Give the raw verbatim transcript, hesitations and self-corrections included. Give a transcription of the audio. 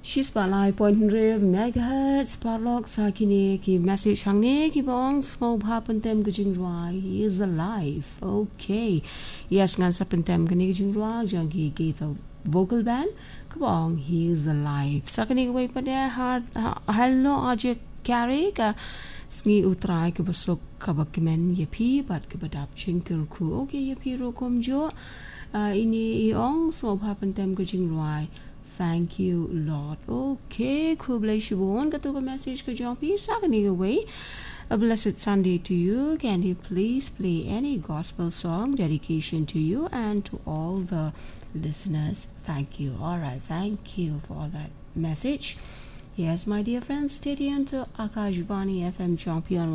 She's balai point hundred megahertz parlok sakine ki message hangne ki bong ngo bha pentem gajing rwa he is alive. Okay. Yes ngan sa pentem gani gajing rwa jang ki ge the vocal band kabong he is alive. Sakani way pa de hard hello aje carry ka sngi utrai ke besok kabakmen ye pi bat ke badap chinkir ku okay ye pi ro kom jo ini iong so bha pentem gajing rwa. Thank you, Lord. Okay, Kublai Shibon, got a message to John P. Sagani away. A blessed Sunday to you. Can you please play any gospel song dedication to you and to all the listeners? Thank you. All right, thank you for that message. Yes, my dear friends, stay tuned to Akashvani F M Champion